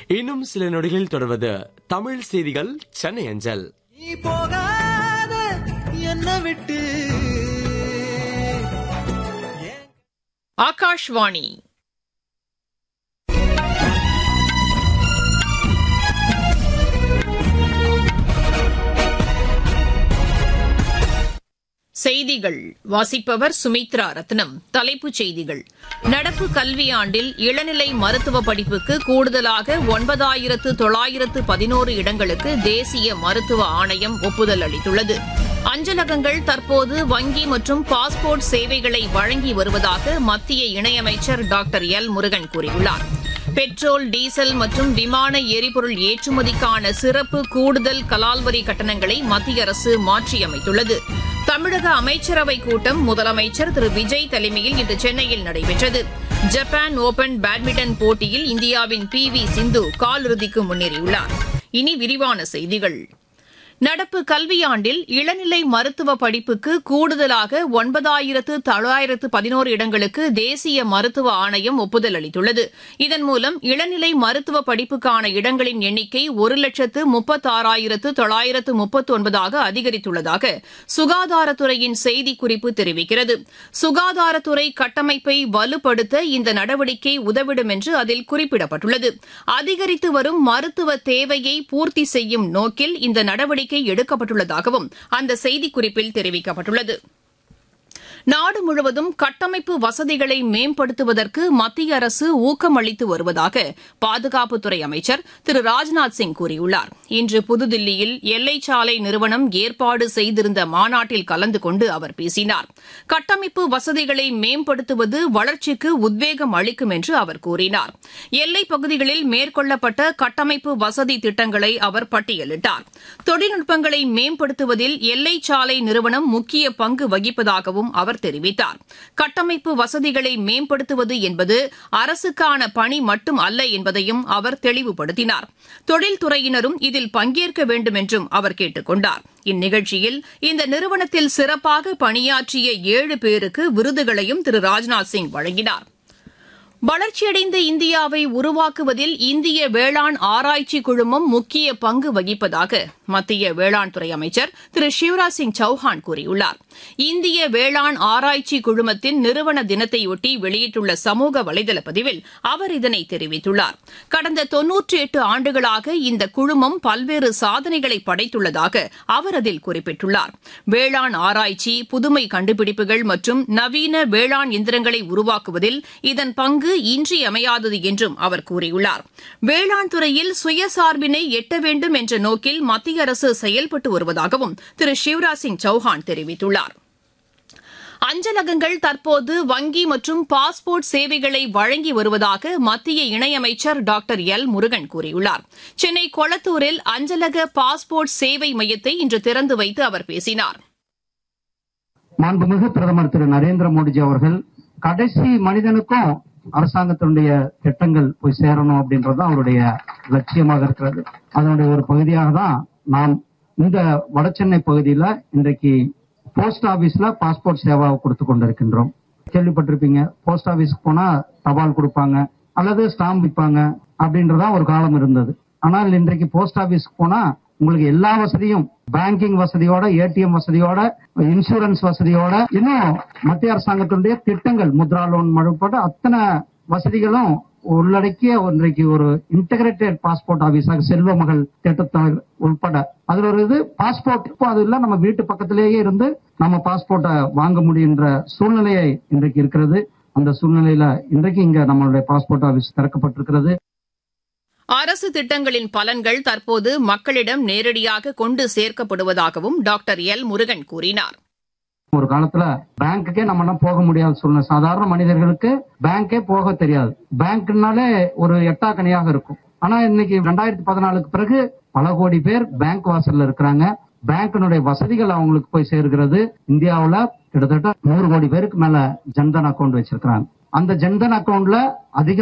இன்னும் சில நொடிகளில் தொடர்வது தமிழ் செய்திகள் சென்னை அஞ்சல். ஆகாஷ்வாணி. செய்திகள் வாசிப்பவர் சுமித்ரா ரத்னம். தலைப்புச் செய்திகள்: நடப்பு கல்வியாண்டில் இளநிலை மருத்துவ படிப்புக்கு கூடுதலாக 9,911 இடங்களுக்கு தேசிய மருத்துவ ஆணையம் ஒப்புதல் அளித்துள்ளது. அஞ்சலகங்கள் தற்போது வங்கி மற்றும் பாஸ்போர்ட் சேவைகளை வழங்கி வருவதாக மத்திய இணையமைச்சர் டாக்டர் எல் முருகன் கூறியுள்ளார். பெட்ரோல், டீசல் மற்றும் விமான எரிபொருள் ஏற்றுமதிக்கான சிறப்பு கூடுதல் கலால் வரி கட்டணங்களை மத்திய அரசு மாற்றியமைத்துள்ளது. தமிழக அமைச்சரவைக் கூட்டம் முதலமைச்சர் திரு விஜய் தலைமையில் இன்று சென்னையில் நடைபெற்றது. ஜப்பான் ஓபன் பேட்மிண்டன் போட்டியில் இந்தியாவின் PV சிந்து காலிறுதிக்கு முன்னேறியுள்ளார். இனி விரிவான செய்திகள். நடப்பு கல்வியாண்டில் இளநிலை மருத்துவ படிப்புக்கு கூடுதலாக 9,911 இடங்களுக்கு தேசிய மருத்துவ ஆணையம் ஒப்புதல் அளித்துள்ளது. இதன் மூலம் இளநிலை மருத்துவ படிப்புக்கான இடங்களின் எண்ணிக்கை 1,36,939 அதிகரித்துள்ளதாக சுகாதாரத்துறையின் செய்திக்குறிப்பு தெரிவிக்கிறது. சுகாதாரத்துறை கட்டமைப்பை வலுப்படுத்த இந்த நடவடிக்கை உதவிடும் என்று அதில் குறிப்பிடப்பட்டுள்ளது. அதிகரித்து வரும் மருத்துவ தேவையை பூர்த்தி செய்யும் நோக்கில் இந்த நடவடிக்கை எடுக்கப்பட்டுள்ளதாகவும் அந்த செய்திக்குறிப்பில் தெரிவிக்கப்பட்டுள்ளது. நாடு முழுவதும் கட்டமைப்பு வசதிகளை மேம்படுத்துவதற்கு மத்திய அரசு ஊக்கம் அளித்து வருவதாக பாதுகாப்புத்துறை அமைச்சர் திரு ராஜ்நாத் சிங் கூறியுள்ளார். இன்று புதுதில்லியில் எல்லைச்சாலை நிறுவனம் ஏற்பாடு செய்திருந்த மாநாட்டில் கலந்து கொண்டு அவர் பேசினார். கட்டமைப்பு வசதிகளை மேம்படுத்துவது வளர்ச்சிக்கு உத்வேகம் அளிக்கும் என்று அவர் கூறினார். எல்லைப் பகுதிகளில் மேற்கொள்ளப்பட்ட கட்டமைப்பு வசதி திட்டங்களை அவர் பட்டியலிட்டார். தொழில்நுட்பங்களை மேம்படுத்துவதில் எல்லைச்சாலை நிறுவனம் முக்கிய பங்கு வகிப்பதாகவும் அவர் தெரிவித்தார். கட்டமைப்பு வசதிகளை மேம்படுத்துவது என்பது அரசுக்கான பணி மட்டும் அல்ல என்பதையும் அவர் தெளிவுபடுத்தினார். தொழில்துறையினரும் இதில் பங்கேற்க வேண்டும் என்றும் அவர் கேட்டுக் கொண்டார். இந்நிகழ்ச்சியில் இந்த நிறுவனத்தில் சிறப்பாக பணியாற்றிய 7 பேருக்கு விருதுகளையும் திரு ராஜ்நாத் சிங் வழங்கினார். வளர்ச்சியடைந்த இந்தியாவை உருவாக்குவதில் இந்திய வேளாண் ஆராய்ச்சி குழுமம் முக்கிய பங்கு வகிப்பதாக மத்திய வேளாண் துறை அமைச்சர் திரு சிவராஜ் சிங் சௌஹான் கூறியுள்ளார். இந்திய வேளாண் ஆராய்ச்சி குழுமத்தின் நிறுவன தினத்தையொட்டி வெளியிட்டுள்ள சமூக வலைதள பதிவில் அவர் இதனை தெரிவித்துள்ளார். கடந்த 98 ஆண்டுகளாக இந்த குழுமம் பல்வேறு சாதனைகளை படைத்துள்ளதாக அவர் அதில் குறிப்பிட்டுள்ளார். வேளாண் ஆராய்ச்சி, புதுமை கண்டுபிடிப்புகள் மற்றும் நவீன வேளாண் இயந்திரங்களை உருவாக்குவதில் இதன் பங்கு இன்றியமையாதது என்றும் அவர் கூறியுள்ளார். வேளாண் துறையில் சுயசார்பினை எட்ட வேண்டும் என்ற நோக்கில் மத்திய அரசு செயல்பட்டு வருவதாகவும் திரு சிவராஜ் சிங் சௌஹான் தெரிவித்துள்ளார். அஞ்சலகங்கள் தற்போது வங்கி மற்றும் பாஸ்போர்ட் சேவைகளை வழங்கி வருவதாக மத்திய இணையமைச்சர் டாக்டர் எல் முருகன் கூறியுள்ளார். சென்னை கொளத்தூரில் அஞ்சலக பாஸ்போர்ட் சேவை மையத்தை இன்று திறந்து வைத்து அவர் பேசினார். மாண்புமிகு பிரதமர் திரு நரேந்திர மோடிஜி அவர்கள் கடைசி மனிதனுக்கும் அரசாங்கத்தினுடைய திட்டங்கள் போய் சேரணும் அப்படின்றது அவருடைய லட்சியமாக இருக்கிறது. அதனுடைய ஒரு பகுதியாக தான் நாம் இந்த வடசென்னை பகுதியில இன்றைக்கு போஸ்ட் ஆபீஸ்ல பாஸ்போர்ட் சேவாவை கொடுத்து கொண்டிருக்கின்றோம். கேள்விப்பட்டிருப்பீங்க, போஸ்ட் ஆபீஸ்க்கு போனா தபால் கொடுப்பாங்க அல்லது ஸ்டாம்ப் விற்பாங்க அப்படின்றதா ஒரு காலம் இருந்தது. ஆனால் இன்றைக்கு போஸ்ட் ஆபீஸ்க்கு போனா உங்களுக்கு எல்லா வசதியும், பேங்கிங் வசதியோட, ஏடிஎம் வசதியோட, இன்சூரன்ஸ் வசதியோட, இன்னும் மத்திய அரசாங்கத்தினுடைய திட்டங்கள், முத்ரா லோன் உட்பட அத்தனை வசதிகளும் உள்ளடக்கிய இன்றைக்கு ஒரு இன்டகிரேட்டட் பாஸ்போர்ட் ஆபீஸாக செல்வ மகள் திட்டத்தால் உட்பட அதுல ஒரு இது பாஸ்போர்ட் அது இல்ல, நம்ம வீட்டு பக்கத்திலேயே இருந்து நம்ம பாஸ்போர்ட்டை வாங்க முடியுன்ற சூழ்நிலையை இன்றைக்கு இருக்கிறது. அந்த சூழ்நிலையில இன்றைக்கு இங்க நம்மளுடைய பாஸ்போர்ட் ஆபீஸ் திறக்கப்பட்டிருக்கிறது. அரசு திட்டங்களின் பலன்கள் தற்போது மக்களிடம் நேரடியாக கொண்டு சேர்க்கப்படுவதாகவும் டாக்டர் எல் முருகன் கூறினார். ஒரு காலத்துல பேங்குக்கே நம்ம போக முடியாத சூழ்நிலை, சாதாரண மனிதர்களுக்கு பேங்கே போக தெரியாது. பேங்க்னாலே ஒரு எட்டாக்கணியாக இருக்கும். ஆனா இன்னைக்கு 2014 பிறகு பல கோடி பேர் பேங்க் வாசல்ல இருக்கிறாங்க. பேங்கினுடைய வசதிகள் அவங்களுக்கு போய் சேர்கிறது. இந்தியாவுல கிட்டத்தட்ட 100 கோடி பேருக்கு மேல ஜன்தன் அக்கௌண்ட் வச்சிருக்கிறாங்க. அந்த ஜன்தன் அக்கௌண்ட்ல அதிக